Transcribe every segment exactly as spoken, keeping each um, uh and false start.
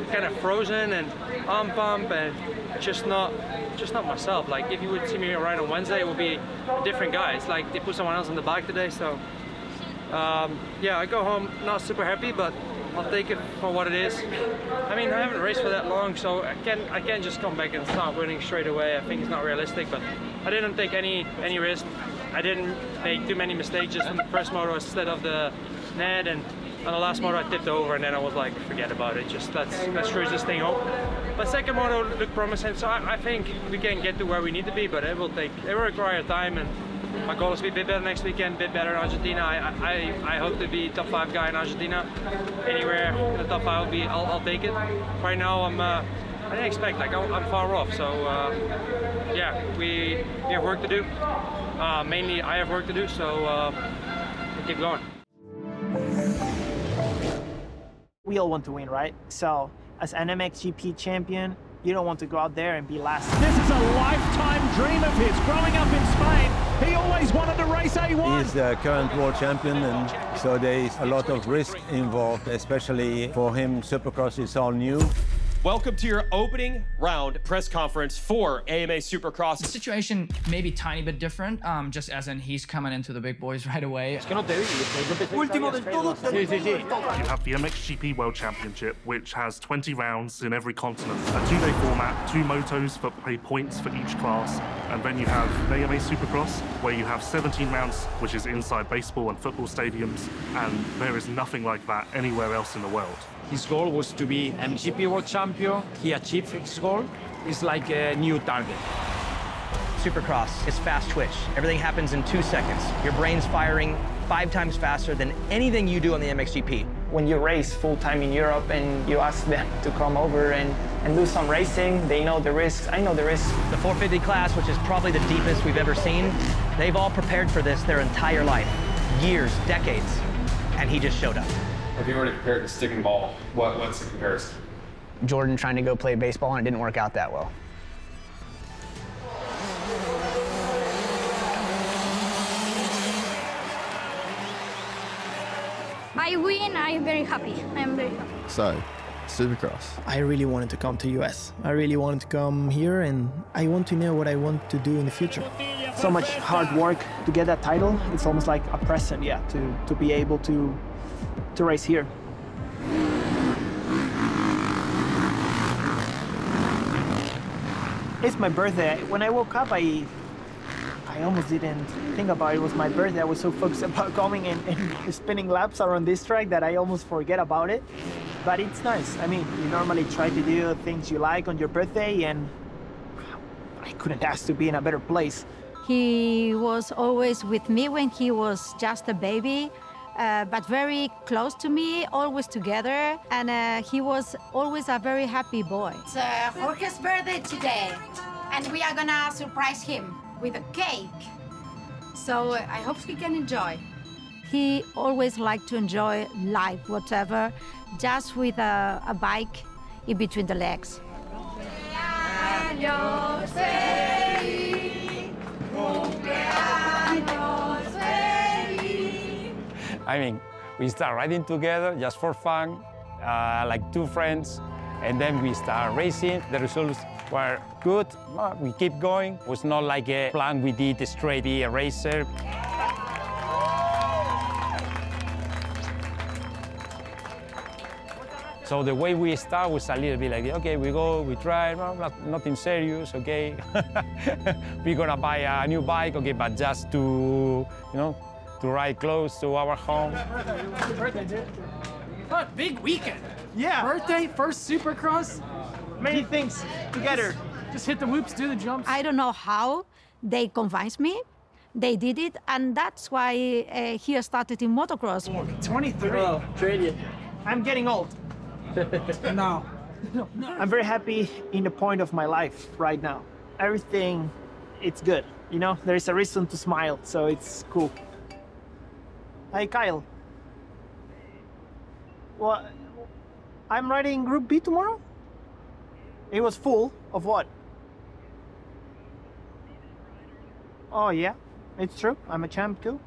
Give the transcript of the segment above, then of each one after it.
kind of frozen and arm pump and just not just not myself. Like if you would see me ride on Wednesday, it would be a different guy. It's like they put someone else on the bike today, so um, yeah, I go home not super happy, but I'll take it for what it is. I mean, I haven't raced for that long, so I can't I can't just come back and start winning straight away. I think it's not realistic, but I didn't take any any risk. I didn't make too many mistakes. Just on the first moto, I slid off the net, and on the last moto, I tipped over, and then I was like, forget about it. Just let's let's cruise this thing home. But second moto looked promising, so I, I think we can get to where we need to be, but it will take it will require time. And my goal is to be a bit better next weekend, a bit better in Argentina. I, I, I hope to be top five guy in Argentina. Anywhere in the top five will be, I'll, I'll take it. Right now, I'm, uh, I didn't expect, like I'm, I'm far off. So uh, yeah, we, we have work to do. Uh, mainly, I have work to do. So uh, we'll keep going. We all want to win, right? So as an M X G P champion, you don't want to go out there and be last. This is a lifetime dream of his. Growing up in Spain, he always wanted to race A one. He's the current world champion, and so there is a lot of risk involved, especially for him. Supercross is all new. Welcome to your opening round press conference for A M A Supercross. The situation may be a tiny bit different, um, just as in he's coming into the big boys right away. You have the M X G P World Championship, which has twenty rounds in every continent, a two-day format, two motos for pay points for each class, and then you have A M A Supercross, where you have seventeen rounds, which is inside baseball and football stadiums, and there is nothing like that anywhere else in the world. His goal was to be M G P World Champion. He achieved his goal. It's like a new target. Supercross is fast twitch. Everything happens in two seconds. Your brain's firing five times faster than anything you do on the M X G P. When you race full-time in Europe and you ask them to come over and, and do some racing, they know the risks. I know the risks. The four fifty class, which is probably the deepest we've ever seen, they've all prepared for this their entire life. Years, decades. And he just showed up. If you were to compare it to sticking ball, what, what's the comparison? Jordan trying to go play baseball, and it didn't work out that well. I win, I'm very happy. I'm very happy. So, Supercross. I really wanted to come to U S. I really wanted to come here, and I want to know what I want to do in the future. So much hard work to get that title. It's almost like a present, yeah, to, to be able to to race here. It's my birthday. When I woke up, I I almost didn't think about it. It was my birthday. I was so focused about coming and, and spinning laps around this track that I almost forget about it. But it's nice. I mean, you normally try to do things you like on your birthday, and I couldn't ask to be in a better place. He was always with me when he was just a baby. Uh, but very close to me, always together, and uh, he was always a very happy boy. It's uh, Jorge's birthday today, and we are gonna surprise him with a cake. So uh, I hope he can enjoy. He always liked to enjoy life, whatever, just with a, a bike in between the legs. I mean, we start riding together just for fun, uh, like two friends, and then we start racing. The results were good. Well, we keep going. It was not like a plan we did straight be a racer. So the way we start was a little bit like, okay, we go, we try, no, not, nothing serious, okay. We're gonna buy a new bike, okay, but just to, you know, to ride close to our home. Happy birthday, dude. What, big weekend. Yeah. Birthday, first Supercross. Many things together. Just hit the whoops, do the jumps. I don't know how they convinced me. They did it, and that's why uh, he started in motocross. twenty-three. Oh, Australia. I'm getting old. No. I'm very happy in the point of my life right now. Everything, it's good. You know, there is a reason to smile, so it's cool. Hey, Kyle. Well, I'm riding Group B tomorrow? It was full of what? Oh, yeah, it's true. I'm a champ too.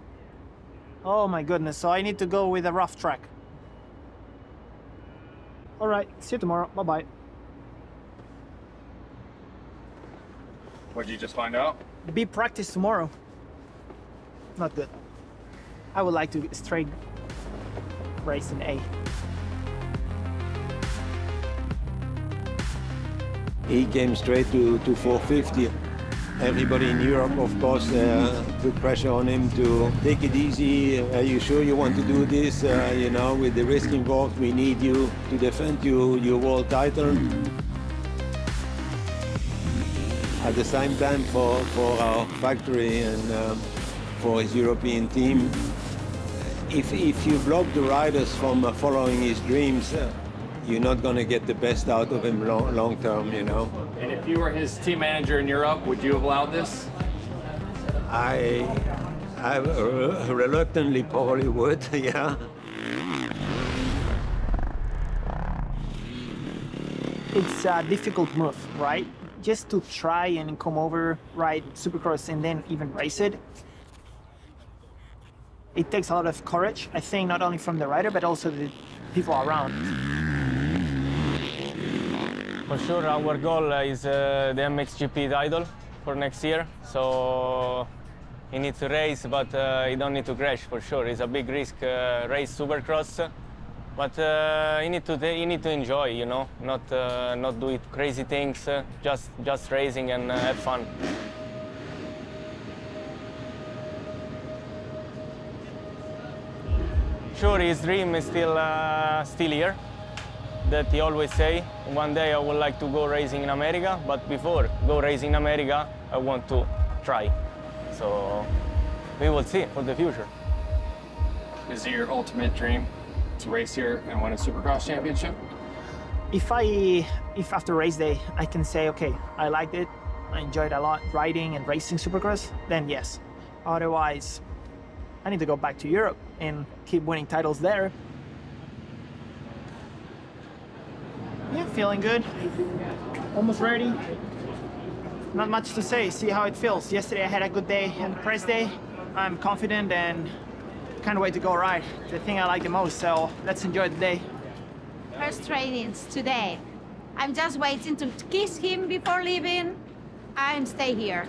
Oh my goodness, so I need to go with a rough track. All right, see you tomorrow. Bye-bye. What did you just find out? B practice tomorrow. Not good. I would like to straight race in A. He came straight to, to four fifty. Everybody in Europe, of course, uh, put pressure on him to take it easy. Are you sure you want to do this? Uh, you know, with the risk involved, we need you to defend you, your world title. At the same time, for, for our factory and um, for his European team, if, if you block the riders from uh, following his dreams, uh, you're not going to get the best out of him long, long term, you know. And if you were his team manager in Europe, would you have allowed this? I, I reluctantly probably would, yeah. It's a difficult move, right? Just to try and come over, ride Supercross and then even race it. It takes a lot of courage, I think, not only from the rider, but also the people around. For sure, our goal is uh, the M X G P title for next year. So he needs to race, but uh, he don't need to crash for sure. It's a big risk uh, race Supercross, but uh, he need to he need to enjoy, you know, not uh, not do it crazy things, uh, just just racing and uh, have fun. Sure, his dream is still uh, still here. That he always say, one day I would like to go racing in America, but before go racing in America, I want to try. So we will see for the future. Is it your ultimate dream to race here and win a Supercross championship? If I, if after race day I can say, okay, I liked it, I enjoyed a lot riding and racing Supercross, then yes. Otherwise, I need to go back to Europe and keep winning titles there. Yeah, feeling good. Almost ready. Not much to say, see how it feels. Yesterday I had a good day and press day. I'm confident and can't wait to go ride. The thing I like the most, so let's enjoy the day. First trainings today. I'm just waiting to kiss him before leaving and stay here.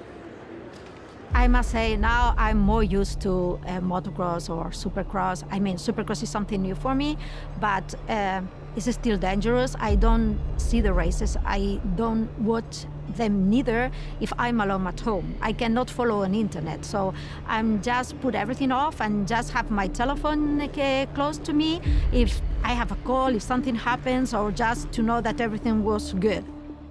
I must say now I'm more used to uh, motocross or supercross. I mean, supercross is something new for me, but uh, it's still dangerous. I don't see the races. I don't watch them neither if I'm alone at home. I cannot follow on internet, so I'm just put everything off and just have my telephone uh, close to me if I have a call, if something happens, or just to know that everything was good.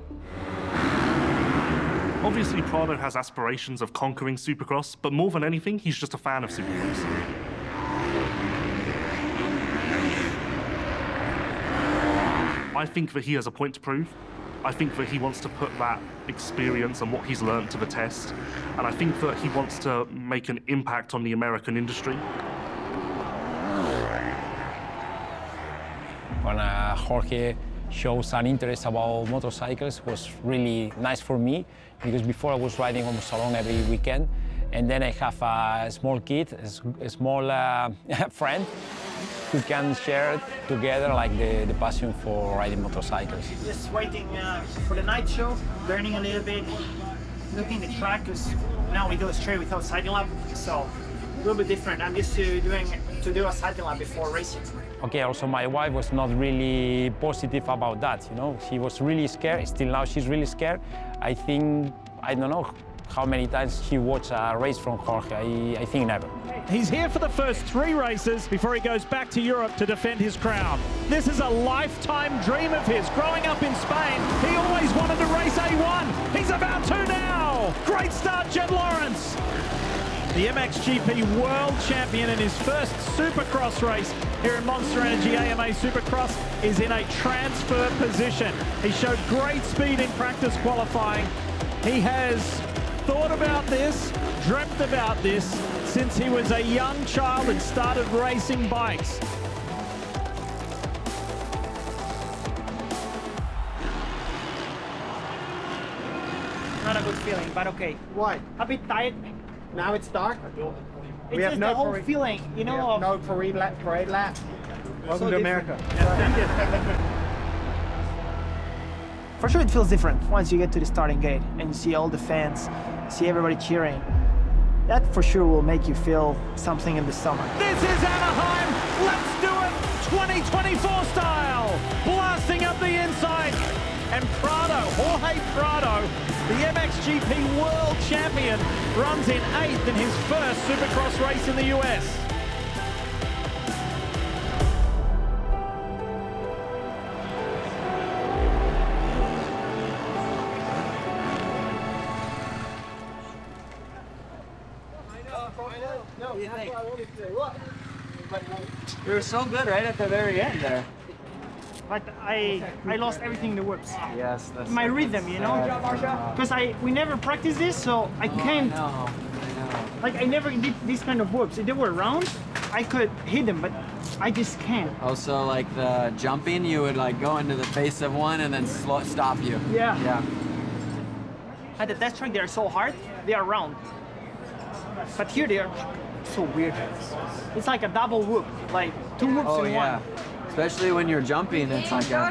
Obviously, Prado has aspirations of conquering Supercross, but more than anything, he's just a fan of Supercross. I think that he has a point to prove. I think that he wants to put that experience and what he's learned to the test. And I think that he wants to make an impact on the American industry. When uh, Jorge shows an interest about motorcycles was really nice for me, because before I was riding almost alone every weekend, and then I have a small kid, a small uh, friend who can share together like the, the passion for riding motorcycles. Just waiting uh, for the night show, learning a little bit, looking at the track, because now we go straight without sighting lap, so a little bit different. I'm used to doing to do a sighting lap before racing. Okay, also my wife was not really positive about that, you know. She was really scared, still now she's really scared. I think, I don't know how many times she watched a race from Jorge, I, I think never. He's here for the first three races before he goes back to Europe to defend his crown. This is a lifetime dream of his. Growing up in Spain, he always wanted to race A one. He's about to now. Great start, Jed Lawrence. The M X G P World Champion in his first Supercross race here in Monster Energy A M A Supercross is in a transfer position. He showed great speed in practice qualifying. He has thought about this, dreamt about this since he was a young child and started racing bikes. Not a good feeling, but okay. Why? A bit tired. Now it's dark. It's we have just no the whole parade. feeling, you know. We have of no parade lap. Parade lap. Welcome so to different. America. For sure it feels different once you get to the starting gate and you see all the fans, see everybody cheering. That for sure will make you feel something in the stomach. This is Anaheim. Let's do it twenty twenty-four style. Blasting up the inside. And Prado, Jorge Prado, the M X G P World Champion, runs in eighth in his first Supercross race in the U S. You were so good right at the very end there. But I I lost everything in the whoops. Yes, that's my rhythm, you know, because I we never practiced this, so I can't. I know, I know. Like I never did these kind of whoops. If they were round, I could hit them, but I just can't. Also, like the jumping, you would like go into the face of one and then slow, stop you. Yeah. Yeah. At the test track, they are so hard. They are round. But here they are so weird. It's like a double whoop, like two whoops Oh in yeah. one. Especially when you're jumping, it's like a...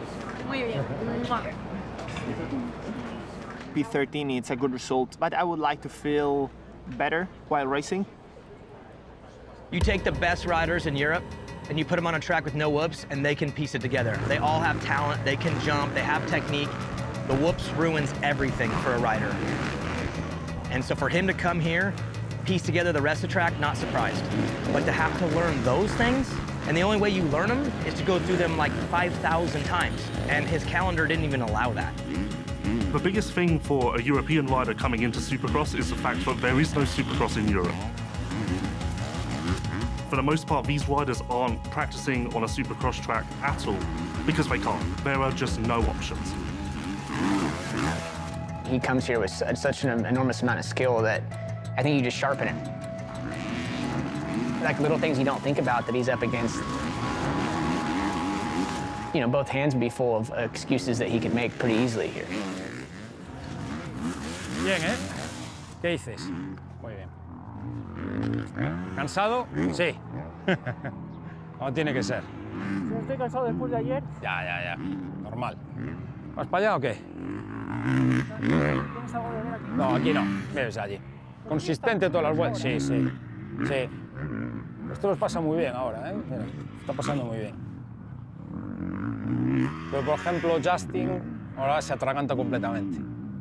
P thirteen, it's a good result, but I would like to feel better while racing. You take the best riders in Europe and you put them on a track with no whoops and they can piece it together. They all have talent, they can jump, they have technique. The whoops ruins everything for a rider. And so for him to come here, piece together the rest of the track, not surprised. But to have to learn those things, and the only way you learn them is to go through them like five thousand times. And his calendar didn't even allow that. The biggest thing for a European rider coming into Supercross is the fact that there is no Supercross in Europe. For the most part, these riders aren't practicing on a Supercross track at all because they can't. There are just no options. He comes here with such an enormous amount of skill that I think you just sharpen it. Like little things you don't think about that he's up against. You know, both hands would be full of excuses that he could make pretty easily here. Bien, ¿eh? ¿Qué dices? Muy bien. ¿Cansado? Sí. Como tiene que ser. Estoy cansado después de ayer. Ya, ya, ya. Normal. ¿Vas para allá o qué? No, aquí no. Ves allí. Consistente todas las vueltas. Sí, sí. Sí. Esto los pasa muy bien ahora, ¿eh? Mira, está pasando muy bien. Pero, por ejemplo, Justin ahora se atraganta completamente.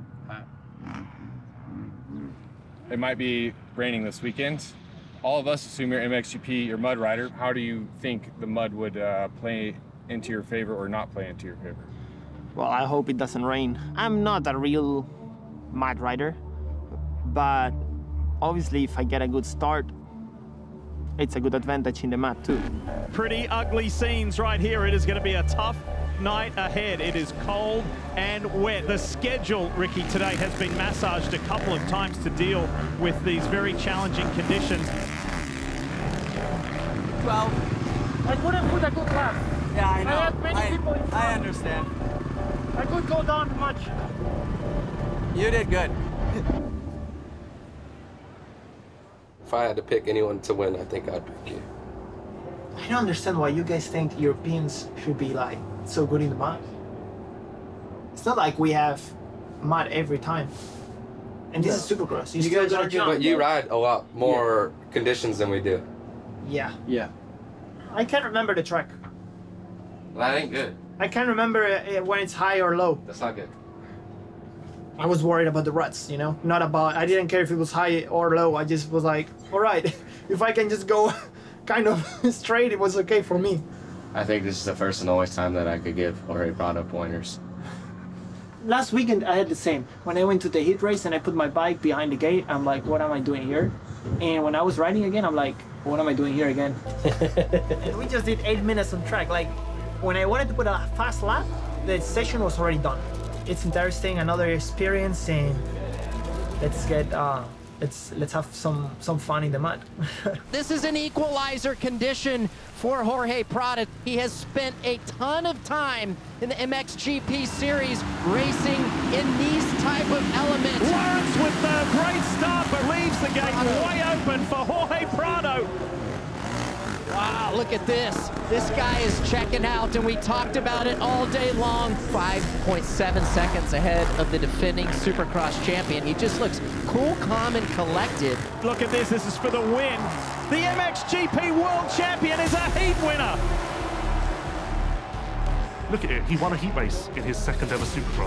It might be raining this weekend. All of us assume you're M X G P, you're mud rider. How do you think the mud would uh, play into your favor or not play into your favor? Well, I hope it doesn't rain. I'm not a real mud rider, but obviously if I get a good start, it's a good advantage in the mud too. Pretty ugly scenes right here. It is going to be a tough night ahead. It is cold and wet. The schedule, Ricky, today has been massaged a couple of times to deal with these very challenging conditions. Well, I couldn't put a good lap. Yeah, I know. I have many I, people in front. I understand. I could go down much. You did good. If I had to pick anyone to win, I think I'd pick you. I don't understand why you guys think Europeans should be like so good in the mud. It's not like we have mud every time. And this is Supercross. You, You still guys gotta are good, jump. but you ride a lot more conditions than we do. Yeah. Yeah. I can't remember the track. That ain't good. I can't remember uh, when it's high or low. That's not good. I was worried about the ruts, you know? Not about, I didn't care if it was high or low. I just was like, all right, if I can just go kind of straight, it was okay for me. I think this is the first and only time that I could give Jorge Prado pointers. Last weekend, I had the same. When I went to the heat race and I put my bike behind the gate, I'm like, what am I doing here? And when I was riding again, I'm like, what am I doing here again? And we just did eight minutes on track. Like, when I wanted to put a fast lap, the session was already done. It's interesting, another experience, and let's get, uh, let's let's have some some fun in the mud. This is an equalizer condition for Jorge Prado. He has spent a ton of time in the M X G P series racing in these type of elements. Lawrence with the great start, but leaves the gate way open for Jorge Prado. Wow, look at this. This guy is checking out, and we talked about it all day long. five point seven seconds ahead of the defending Supercross champion. He just looks cool, calm, and collected. Look at this, this is for the win. The M X G P World Champion is a heat winner. Look at it, he won a heat race in his second ever Supercross.